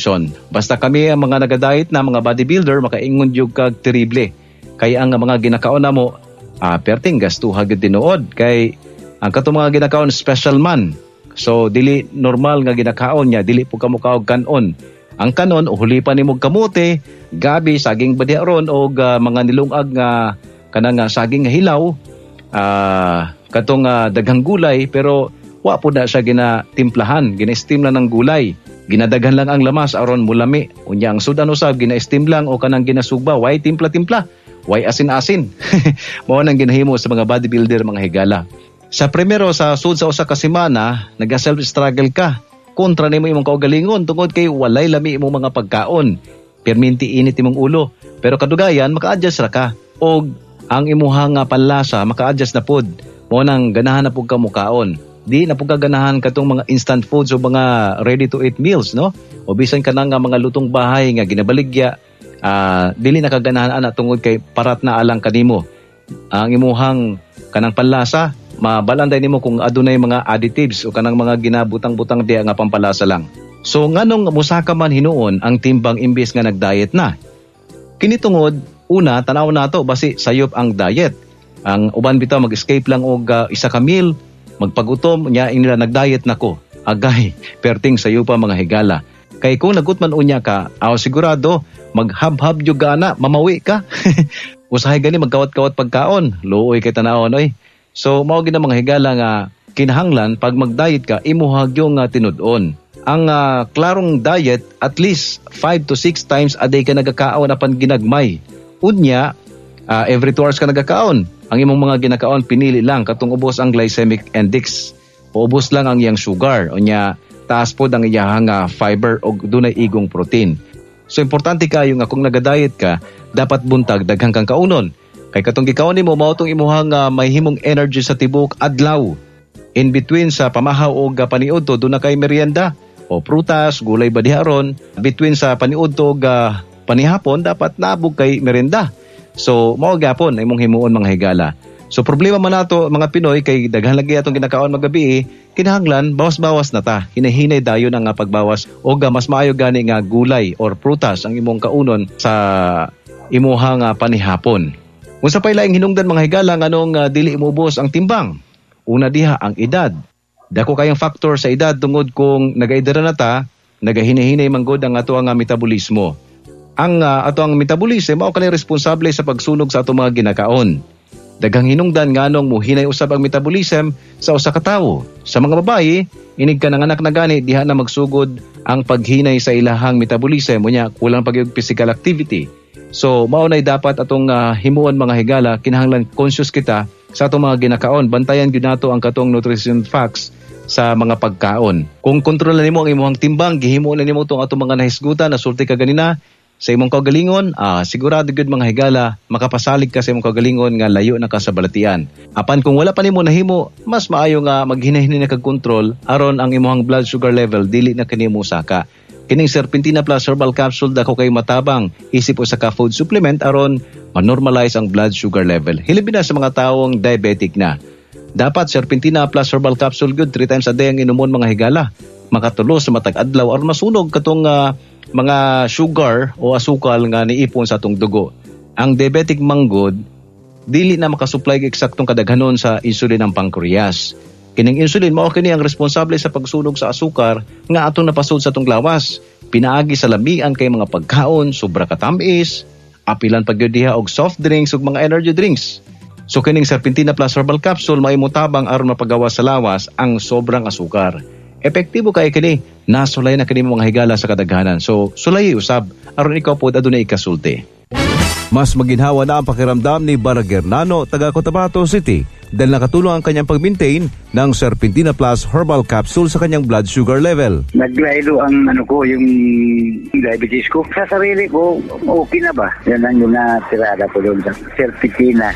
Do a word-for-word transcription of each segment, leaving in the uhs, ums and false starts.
nutrition. Basta kami ang mga nagadayet na mga bodybuilder, makaingon yung kag terrible. Kaya ang mga ginakaon na mo, ah, perting gastuha gid tinuod. Kay ang katong mga ginakaon special man. So dili normal nga ginakaon niya, dili po kamo kaog kanon. Ang kanon uhulipan nimo kamote, gabi, saging badiaron o uh, mga nilungag nga kanang uh, saging nga hilaw, uh, katong uh, daghang gulay pero wa po na siya ginatimplahan, gina-steam lang ng gulay. Ginadaghan lang ang lamas aron mulami. Unya ang sudan usab gina-steam lang o kanang ginasugba, way timpla-timpla, way asin-asin. Mao nang ginahimo sa mga bodybuilder, mga higala. Sa primero sa sud sa usa ka semana, naga-self-struggle ka. Kontra nimo imong kaugalingon tungod kay walay lami imong mga pagkaon. Perminti init imong ulo. Pero kadugayan maka-adjust ra ka. Og ang imuhang panlasa maka-adjust na pod. Mo nang ganahan na pud ka mukaon. Di na pud ka ganahan katong mga instant foods o mga ready to eat meals, no? O bisan ka nga mga lutong bahay nga ginabaligya, uh, dili na kaganahan ana tungod kay parat na alang kanimo. Ang imuhang kanang panlasa mabalanday nimo kung adunay mga additives o kanang mga ginabutang-butang diya nga pampalasa lang. So nganong musaka man hinuon ang timbang imbes nga nag-diet na? Kini tungod una tanaw nato basi sayop ang diet. Ang uban bitaw mag-escape lang og uh, isa ka meal, magpagutom nya inila nag-diet nako. Agay perting sayo pa mga higala. Kay kung nagutman unya ka, aw sigurado maghab-hab jud ana, mamawi ka. Usahay gani magkawat-kawat pagkaon, luoy kay tanawon oy. So mao gid mga higala nga kinahanglan pag mag-diet ka imuhag yung uh, tinud-on. Ang uh, klarong diet at least five to six times a day ka nagakaon apan ginagmay. Unya uh, every two hours ka nagakaon. Ang imong mga ginakaon pinili lang katong ubos ang glycemic index. O ubos lang ang iyang sugar. Unya taas pod ang iyang uh, fiber o dunay igong protein. So importante kayo nga kung naga-diet ka, dapat buntag daghang kang kaunon. Kay katong gikaon nimo mao tong imuhang uh, mahimong energy sa tibok adlaw. In between sa pamahaw o uh, paniudto do na kay merienda o prutas, gulay badiharon. Between sa paniudto o uh, panihapon dapat nabog kay merienda. So mao gyapon imong himuon mga higala. So problema man nato mga Pinoy kay daghan lagi atong ginakaon magabi, kinahanglan bawas-bawas na ta. Hinahinay dayon ang uh, pagbawas o uh, mas maayo gani nga gulay or prutas ang imong kaunon sa imuhang uh, panihapon. Kung sa pailaing hinungdan mga higala nganong uh, dili imubos ang timbang. Una diha ang edad. Dako kayang factor sa edad tungod kung nagaedara na ta, nagahinahinay manggod ang ato ang uh, metabolismo. Ang uh, ato ang metabolismo mao kanay responsable sa pagsunog sa ato mga ginakaon. Daghang hinungdan nganong muhinay usab ang metabolism sa usa ka tawo. Sa mga babayi, inig ka nanganak na gani diha na magsugod ang paghinay sa ilahang metabolism unya kulang pagyud physical activity. So maunay dapat atong uh, himuon mga higala, kinahanglan conscious kita sa atong mga ginakaon. Bantayan gyud nato ang katong nutrition facts sa mga pagkaon. Kung kontrolan nimo ang imong timbang, gihimuon nimo tong atong mga nahisgutan na sulti ka ganina sa imong kaugalingon, ah, sigurado gyud mga higala makapasalig ka sa imong kaugalingon nga layo na ka sa balatian. Apan kung wala pa nimo nahimo, mas maayo nga maghinay-hinay na kag control aron ang imong blood sugar level dili na kanimo saka. Kining Serpentina Plus Herbal Capsule dako kay matabang isip usa ka food supplement aron ma-normalize ang blood sugar level. Hilabi na sa mga taong diabetic na. Dapat Serpentina Plus Herbal Capsule good three times a day ang inumon mga higala. Makatulo sa matag adlaw aron masunog katong uh, mga sugar o asukal nga niipon sa atong dugo. Ang diabetic manggod dili na makasupply eksaktong kadaghanon sa insulin ang pancreas. Kining insulin mao kini ang responsable sa pagsunog sa asukar nga atong napasud sa atong lawas. Pinaagi sa lamian kay mga pagkaon, sobra katamis, apilan pagyud diha og soft drinks ug mga energy drinks. So kining Serpentina Plus Herbal Capsule maimutabang aron mapagawas sa lawas ang sobrang asukar. Epektibo kay kini, nasulay na kini mga higala sa kadaghanan. So sulay usab aron ikaw pod adunay ikasulti. Mas maginhawa na ang pakiramdam ni Baragernano, taga Cotabato City, dahil nakatulong ang kanyang pag-maintain ng Serpentina Plus Herbal Capsule sa kanyang blood sugar level. Naglaylo ang ano ko, yung diabetes ko. Sa sarili ko, okay na ba? Yan ang yung natirada ko doon sa Serpentina.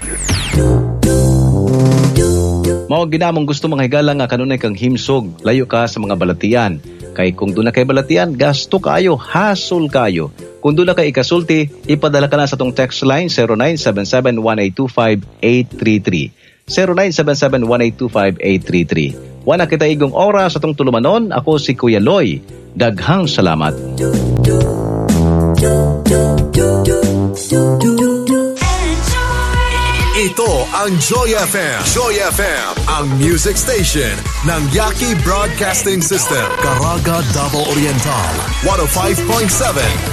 Mao ginamong gusto mga higala nga kanunay kang himsog, layo ka sa mga balatian. Kay kung doon na kay balatian, gasto kayo, hassle kayo. Kung doon na kay ikasulti, ipadala ka na sa tong text line zero nine seven seven one eight two five eight three three. zero nine seven seven one eight two five eight three three. Wala kita igong oras sa tong tulumanon, ako si Kuya Loy. Daghang salamat. Ito ang Joy F M. Joy F M, ang music station ng Yaki Broadcasting System. Caraga, Davao Oriental, one oh five point seven